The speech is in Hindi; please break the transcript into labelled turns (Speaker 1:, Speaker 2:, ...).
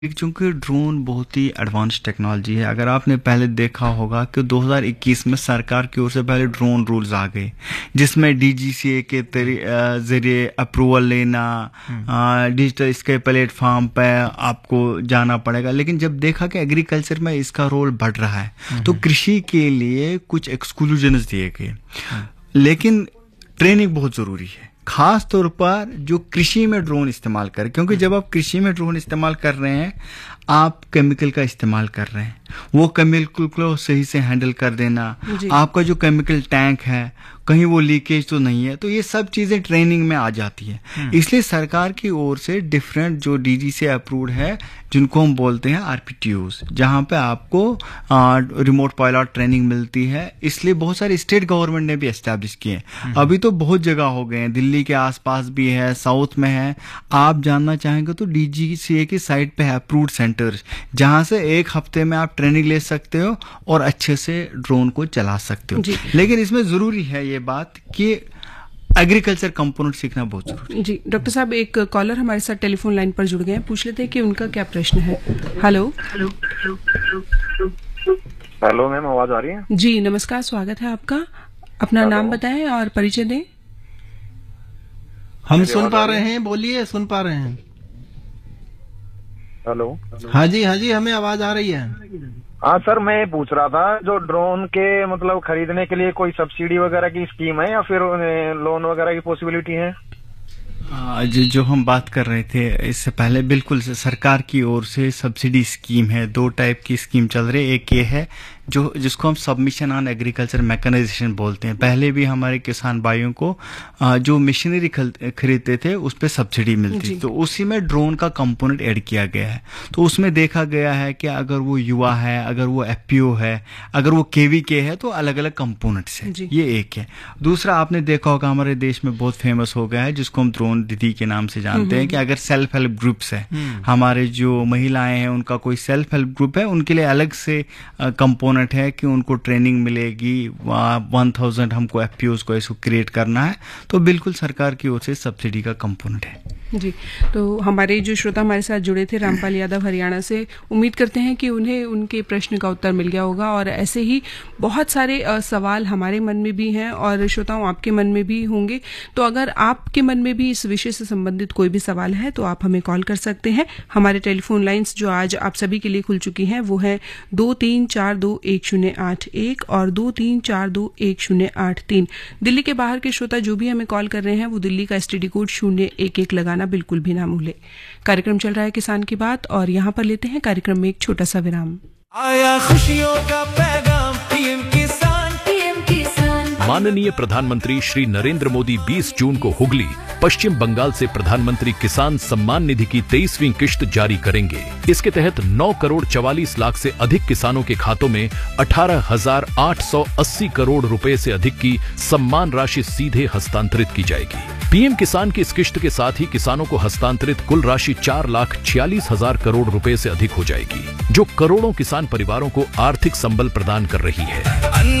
Speaker 1: चूंकि ड्रोन बहुत ही एडवांस टेक्नोलॉजी है। अगर आपने पहले देखा होगा कि 2021 में सरकार की ओर से पहले ड्रोन रूल्स आ गए, जिसमें डीजीसीए के जरिए अप्रूवल लेना, डिजिटल इसके प्लेटफॉर्म पे आपको जाना पड़ेगा। लेकिन जब देखा कि एग्रीकल्चर में इसका रोल बढ़ रहा है तो कृषि के लिए कुछ एक्सक्लूजन्स दिए गए। लेकिन ट्रेनिंग बहुत जरूरी है, खास तौर पर जो कृषि में ड्रोन इस्तेमाल करें, क्योंकि जब आप कृषि में ड्रोन इस्तेमाल कर रहे हैं आप केमिकल का इस्तेमाल कर रहे हैं, वो केमिकल को सही से हैंडल कर देना, आपका जो केमिकल टैंक है कहीं वो लीकेज तो नहीं है, तो ये सब चीजें ट्रेनिंग में आ जाती है। इसलिए सरकार की ओर से डिफरेंट जो डीजी से अप्रूव्ड है, जिनको हम बोलते हैं आरपीटीओज, जहां पे आपको रिमोट पायलट ट्रेनिंग मिलती है। इसलिए बहुत सारे स्टेट गवर्नमेंट ने भी एस्टैब्लिश किए हैं। अभी तो बहुत जगह हो गए हैं, दिल्ली के आसपास भी है, साउथ में है। आप जानना चाहेंगे तो डीजीसीए की साइट पे है अप्रूव्ड सेंटर्स, जहां से एक हफ्ते में आप ट्रेनिंग ले सकते हो और अच्छे से ड्रोन को चला सकते हो। लेकिन इसमें जरूरी है ये बात कि एग्रीकल्चर कंपोनेंट सीखना बहुत जरूरी है।
Speaker 2: जी डॉक्टर साहब, एक कॉलर हमारे साथ टेलीफोन लाइन पर जुड़ गए हैं, पूछ लेते हैं कि उनका क्या प्रश्न है। हेलो
Speaker 3: हेलो मैम, आवाज आ रही है?
Speaker 2: जी नमस्कार, स्वागत है आपका। अपना नाम बताएं और परिचय दें।
Speaker 4: हम सुन पा रहे हैं, बोलिए, सुन पा रहे हैं।
Speaker 3: हेलो।
Speaker 4: हाँ जी हमें आवाज आ रही है।
Speaker 3: हाँ सर, मैं पूछ रहा था जो ड्रोन के मतलब खरीदने के लिए कोई सब्सिडी वगैरह की स्कीम है या फिर लोन वगैरह की पॉसिबिलिटी है?
Speaker 1: जो हम बात कर रहे थे इससे पहले, बिल्कुल सरकार की ओर से सब्सिडी स्कीम है। दो टाइप की स्कीम चल रही है। एक ये है जिसको हम सबमिशन ऑन एग्रीकल्चर मैकेनाइजेशन बोलते हैं। पहले भी हमारे किसान भाइयों को जो मशीनरी खरीदते थे उस पर सब्सिडी मिलती, तो उसी में ड्रोन का कंपोनेंट ऐड किया गया है। तो उसमें देखा गया है कि अगर वो युवा है, अगर वो एफपीओ है, अगर वो केवीके है, तो अलग अलग कंपोनेंट्स है। ये एक है। दूसरा आपने देखा होगा हमारे देश में बहुत फेमस हो गया है, जिसको हम ड्रोन दीदी के नाम से जानते हैं, कि अगर सेल्फ हेल्प ग्रुप्स है, हमारे जो महिलाएं हैं उनका कोई सेल्फ हेल्प ग्रुप है, उनके लिए अलग से कंपोनेंट है कि उनको ट्रेनिंग मिलेगी। 1000 हमको एफपीओज को इसको क्रिएट करना है, तो बिल्कुल सरकार की ओर से सब्सिडी का कंपोनेंट है।
Speaker 2: जी, तो हमारे जो श्रोता हमारे साथ जुड़े थे रामपाल यादव हरियाणा से, उम्मीद करते हैं कि उन्हें उनके प्रश्न का उत्तर मिल गया होगा। और ऐसे ही बहुत सारे सवाल हमारे मन में भी हैं और श्रोताओं आपके मन में भी होंगे। तो अगर आपके मन में भी इस विषय से संबंधित कोई भी सवाल है तो आप हमें कॉल कर सकते हैं। हमारे टेलीफोन लाइन्स जो आज आप सभी के लिए खुल चुकी हैं वो है 23421081 और 23421083। दिल्ली के बाहर के श्रोता जो भी हमें कॉल कर रहे हैं वो दिल्ली का एसटीडी कोड 011 लगाना बिल्कुल भी ना भूले। कार्यक्रम चल रहा है किसान की बात, और यहाँ पर लेते हैं कार्यक्रम में एक छोटा सा विराम।
Speaker 5: आया खुशियों का पैगाम, पीएम किसान।
Speaker 6: माननीय प्रधानमंत्री श्री नरेंद्र मोदी 20 जून को हुगली, पश्चिम बंगाल से प्रधानमंत्री किसान सम्मान निधि की 23वीं किश्त जारी करेंगे। इसके तहत 9 करोड़ 44 लाख से अधिक किसानों के खातों में 18,880 करोड़ रुपए से अधिक की सम्मान राशि सीधे हस्तांतरित की जाएगी। पीएम किसान की इस किश्त के साथ ही किसानों को हस्तांतरित कुल राशि 4,46,000 करोड़ रुपए से अधिक हो जाएगी, जो करोड़ों किसान परिवारों को आर्थिक संबल प्रदान कर रही है।